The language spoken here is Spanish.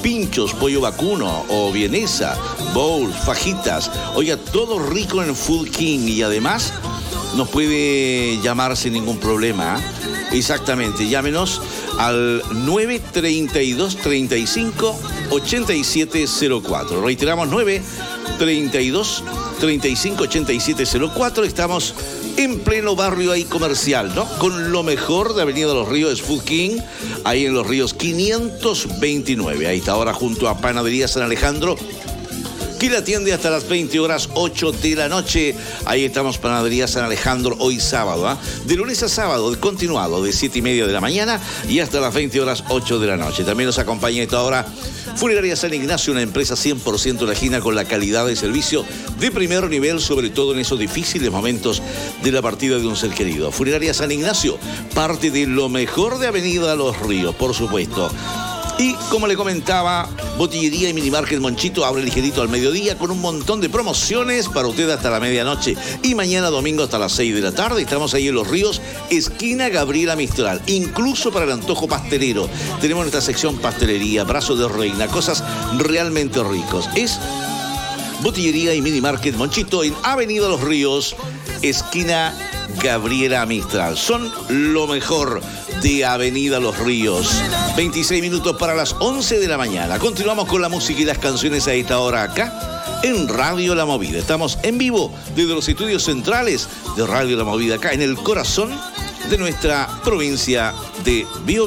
pinchos, pollo vacuno o vienesa, bowls, fajitas. Oiga, todo rico en Food King y además nos puede llamar sin ningún problema. Exactamente, llámenos al 932 35 8704. Reiteramos, 932 35 8704. Estamos en pleno barrio ahí comercial, ¿no? Con lo mejor de Avenida Los Ríos, Food King, ahí en Los Ríos 529. Ahí está ahora junto a Panadería San Alejandro, que la atiende hasta las 20 horas 8 de la noche. Ahí estamos, Panadería San Alejandro, hoy sábado, ¿eh? De lunes a sábado, continuado, de 7:30 de la mañana y hasta las 20 horas 8 de la noche. También nos acompaña a esta hora Funeraria San Ignacio, una empresa 100% lajina con la calidad de servicio de primer nivel, sobre todo en esos difíciles momentos de la partida de un ser querido. Funeraria San Ignacio, parte de lo mejor de Avenida Los Ríos, por supuesto. Y como le comentaba, Botillería y Minimarket Monchito abre ligerito al mediodía con un montón de promociones para usted hasta la medianoche. Y mañana domingo hasta las 6 de la tarde estamos ahí en Los Ríos, esquina Gabriela Mistral. Incluso para el antojo pastelero. Tenemos nuestra sección pastelería, brazo de reina, cosas realmente ricos. Es Botillería y Minimarket Monchito en Avenida Los Ríos, esquina Gabriela Mistral. Son lo mejor de Avenida Los Ríos. 26 minutos para las 11 de la mañana. Continuamos con la música y las canciones a esta hora acá en Radio La Movida. Estamos en vivo desde los estudios centrales de Radio La Movida, acá en el corazón de nuestra provincia de Biobío.